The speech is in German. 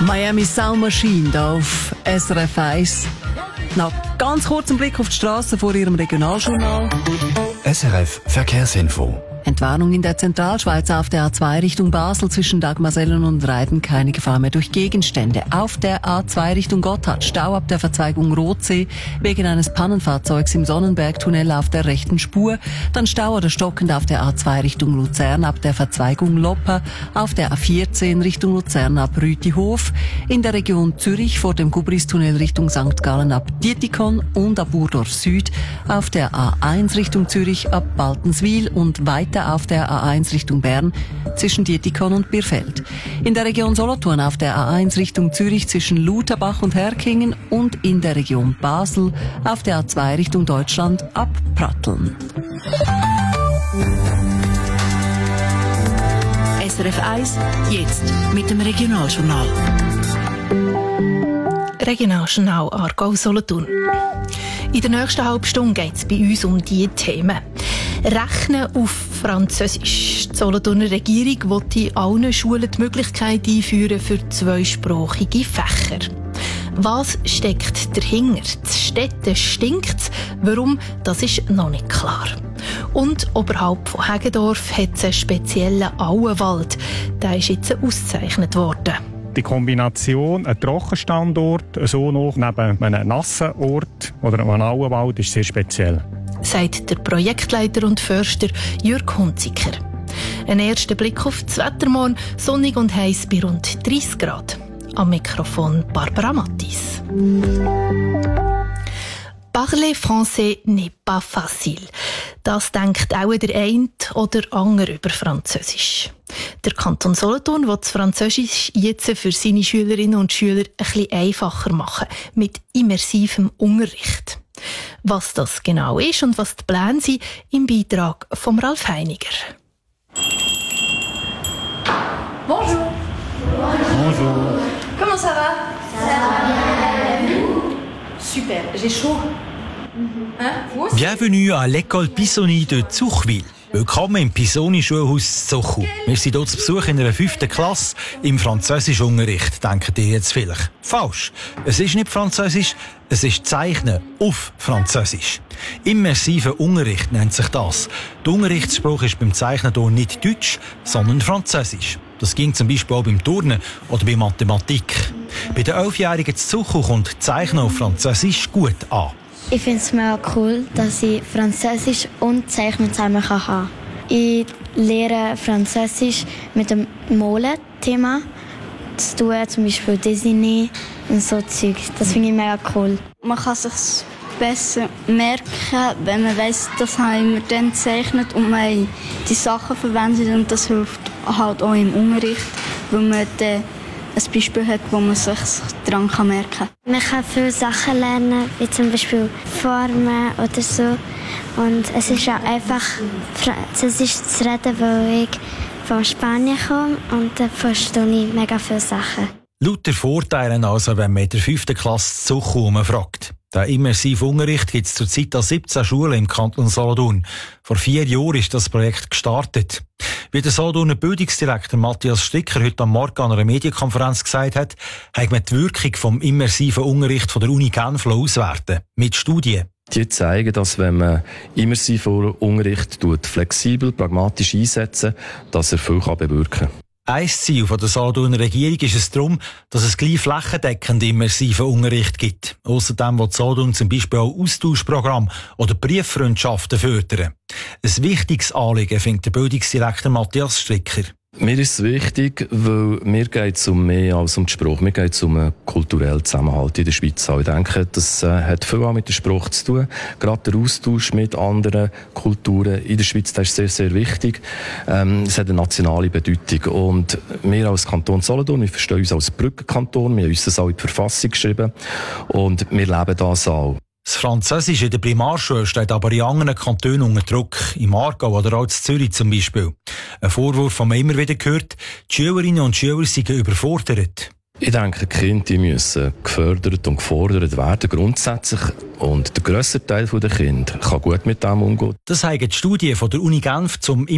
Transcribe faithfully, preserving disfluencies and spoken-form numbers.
Miami Sound Machine da auf S R F eins. Noch ganz kurz einen Blick auf die Straße vor Ihrem Regionaljournal. S R F Verkehrsinfo. Entwarnung in der Zentralschweiz auf der A zwei Richtung Basel zwischen Dagmarsellen und Reiden, keine Gefahr mehr durch Gegenstände. Auf der A zwei Richtung Gotthard Stau ab der Verzweigung Rotsee wegen eines Pannenfahrzeugs im Sonnenbergtunnel auf der rechten Spur. Dann Stau oder stockend auf der A zwei Richtung Luzern ab der Verzweigung Loppa, auf der A vierzehn Richtung Luzern ab Rütihof, in der Region Zürich vor dem Gubristunnel Richtung Sankt Gallen ab Dietikon und ab Urdorf Süd, auf der A eins Richtung Zürich ab Baltenswil und weiter auf der A eins Richtung Bern zwischen Dietikon und Birfeld. In der Region Solothurn auf der A eins Richtung Zürich zwischen Lutherbach und Herkingen und in der Region Basel auf der A zwei Richtung Deutschland ab Pratteln. S R F eins, jetzt mit dem Regionaljournal. Regionaljournal Aargau Solothurn. In der nächsten halben Stunde geht es bei uns um diese Themen. Rechnen auf Französisch. Die Solothurner Regierung will in allen Schulen die Möglichkeit einführen für zweisprachige Fächer. Was steckt dahinter? Die Städte stinkt's. Warum? Das ist noch nicht klar. Und oberhalb von Heggendorf hat es einen speziellen Auenwald. Der ist jetzt ausgezeichnet worden. Die Kombination, ein Trockenstandort, so noch neben einem nassen Ort oder einem Auenwald, ist sehr speziell. Sagt der Projektleiter und Förster Jürg Hunziker. Ein erster Blick auf das Wetter morgen, sonnig und heiß bei rund dreißig Grad. Am Mikrofon Barbara Mattis. Parler français n'est pas facile. Das denkt auch der eine oder andere über Französisch. Der Kanton Solothurn will das Französisch jetzt für seine Schülerinnen und Schüler ein bisschen einfacher machen, mit immersivem Unterricht. Was das genau ist und was die Pläne sind, im Beitrag von Ralf Heiniger. Bonjour. Bonjour. Comment ça va? Ça va bien. Super, j'ai chaud. Hein? Bienvenue à l'école Pisoni de Zuchwil. Willkommen im Pisoni-Schulhaus Zuchu. Wir sind hier zu Besuch in einer fünften Klasse im Französischunterricht, denkt ihr jetzt vielleicht. Falsch. Es ist nicht Französisch, es ist Zeichnen auf Französisch. Immersiver Unterricht nennt sich das. Der Unterrichtssprache ist beim Zeichnen hier nicht Deutsch, sondern Französisch. Das ging zum Beispiel auch beim Turnen oder bei Mathematik. Bei den Elfjährigen zu Zuchu kommt Zeichnen auf Französisch gut an. Ich finde es mega cool, dass ich Französisch und Zeichnen zusammen haben kann. Ich lehre Französisch mit dem Mole-Thema zu tun, zum Beispiel Disney und so Zeug. Das finde ich mega cool. Man kann sich besser merken, wenn man weiss, das haben wir dann gezeichnet und man die Sachen verwendet und das hilft halt auch im Unterricht, weil man dann ein Beispiel hat, wo man sich daran merken kann. Man kann viele Sachen lernen, wie zum Beispiel Formen oder so. Und es ist auch einfach Französisch zu reden, weil ich von Spanien komme und da verstehe ich mega viele Sachen. Lauter Vorteile also, wenn man in der fünften Klasse zu Zuchu fragt. Den immersiven Unterricht gibt es zurzeit an siebzehn Schulen im Kanton Solothurn. Vor vier Jahren ist das Projekt gestartet. Wie der Solothurner Bildungsdirektor Matthias Stricker heute am Morgen an einer Medienkonferenz gesagt hat, hat man die Wirkung vom immersiven Unterricht von der Uni Genf auswerten mit Studien. Die zeigen, dass wenn man immersiven Unterricht flexibel, pragmatisch einsetzen, dass er viel bewirken kann. Ein Ziel der Solothurner Regierung ist es darum, dass es gleich flächendeckend immersiven Unterricht gibt. Außerdem will Solothurn zum Beispiel auch Austauschprogramme oder Brieffreundschaften fördern. Ein wichtiges Anliegen findet der Bildungsdirektor Matthias Stricker. Mir ist es wichtig, weil mir geht es um mehr als um die Sprache. Mir geht es um einen kulturellen Zusammenhalt in der Schweiz. Ich denke, das äh, hat viel mit der Sprache zu tun. Gerade der Austausch mit anderen Kulturen in der Schweiz, das ist sehr, sehr wichtig. Ähm, es hat eine nationale Bedeutung. Und wir als Kanton Solothurn, wir verstehen uns als Brückenkanton. Wir haben uns das auch in die Verfassung geschrieben. Und wir leben das auch. Das Französisch in der Primarschule steht aber in anderen Kantonen unter Druck, im Aargau oder auch in Zürich zum Beispiel. Ein Vorwurf, den man immer wieder hört, die Schülerinnen und Schüler seien überfordert. Ich denke, die Kinder die müssen gefördert und gefordert werden, grundsätzlich. Und der grössere Teil der Kinder kann gut mit dem umgehen. Das haben die Studien von der Uni Genf zum